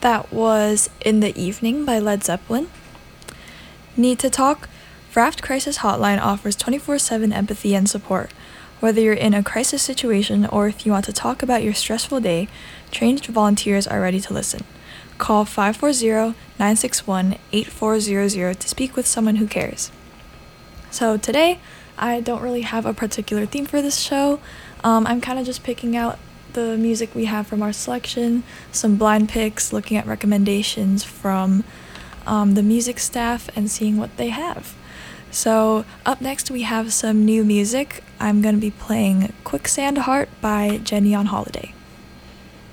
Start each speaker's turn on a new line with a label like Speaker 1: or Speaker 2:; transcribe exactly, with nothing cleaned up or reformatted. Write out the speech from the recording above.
Speaker 1: That was In the Evening by Led Zeppelin. Need to Talk? Raft Crisis Hotline offers twenty-four seven empathy and support. Whether you're in a crisis situation or if you want to talk about your stressful day, trained volunteers are ready to listen. Call five four zero, nine six one, eight four zero zero to speak with someone who cares. So today, I don't really have a particular theme for this show. Um, I'm kind of just picking out the music we have from our selection, some blind picks, looking at recommendations from um, the music staff and seeing what they have. So up next we have some new music. I'm going to be playing Quicksand Heart by Jenny on Holiday.